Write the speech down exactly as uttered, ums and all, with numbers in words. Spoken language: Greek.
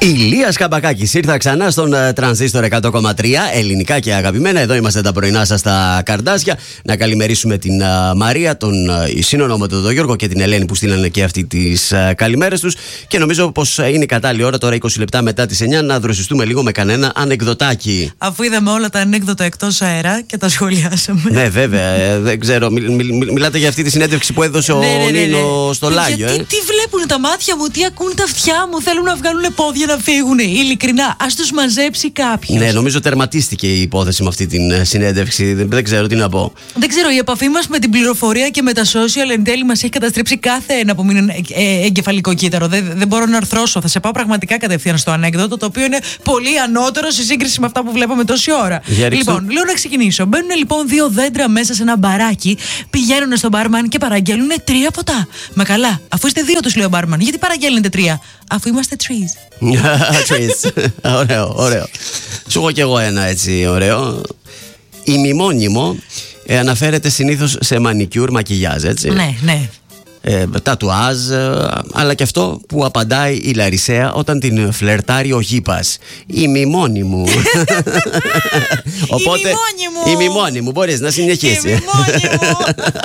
Ηλίας Καμπακάκης ήρθα ξανά στον Τρανζίστορ εκατό κόμμα τρία, ελληνικά και αγαπημένα. Εδώ είμαστε τα πρωινά σας στα καρδάσια. Να καλημερίσουμε την uh, Μαρία, τον uh, συνονόματο τον Γιώργο και την Ελένη που στείλανε και αυτοί τις uh, καλημέρες τους. Και νομίζω πως uh, είναι κατάλληλη ώρα, τώρα είκοσι λεπτά μετά τις εννιά, να δροσιστούμε λίγο με κανένα ανεκδοτάκι. Αφού είδαμε όλα τα ανέκδοτα εκτός αέρα και τα σχολιάσαμε. Ναι, βέβαια. ε, δεν ξέρω. Μι, μι, μι, μιλάτε για αυτή τη συνέντευξη που έδωσε ο ναι, ναι, ναι, ναι. Νίνο στο Λάγιο. Γιατί, ε? τι βλέπουν τα μάτια μου, τι ακούν τα αυτιά μου, θέλουν να βγάλουν πόδια να φύγουν. Ειλικρινά, ας τους μαζέψει κάποιος. Ναι, νομίζω τερματίστηκε η υπόθεση με αυτή την συνέντευξη. Δεν, δεν ξέρω τι να πω. Δεν ξέρω, η επαφή μας με την πληροφορία και με τα social εν τέλει μας έχει καταστρέψει κάθε ένα που μείνει ε, εγκεφαλικό κύτταρο. Δεν, δεν μπορώ να αρθρώσω. Θα σε πάω πραγματικά κατευθείαν στο ανέκδοτο, το οποίο είναι πολύ ανώτερο σε σύγκριση με αυτά που βλέπαμε τόση ώρα. Λοιπόν, λέω να ξεκινήσω. Μπαίνουν λοιπόν δύο δέντρα μέσα σε ένα μπαράκι, πηγαίνουν στον μπάρμαν και παραγγέλνουν τρία ποτά. Μα καλά, αφού είστε δύο, τους λέει ο μπάρμαν, γιατί παραγγέλνετε τρία? Αφού είμαστε trees. Trees. Ωραίο, ωραίο. Σου έχω κι εγώ ένα έτσι ωραίο. Ημιμόνιμο ε, αναφέρεται συνήθως σε μανικιούρ, μακιγιάζ, έτσι. Ναι, ναι. Ε, τατουάζ, ε, αλλά και αυτό που απαντάει η Λαρισαία όταν την φλερτάρει ο γήπας. Ημιμόνιμου. Οπότε, ημιμόνιμου. ημιμόνιμου, μπορείς να συνεχίσεις. Ημιμόνιμου.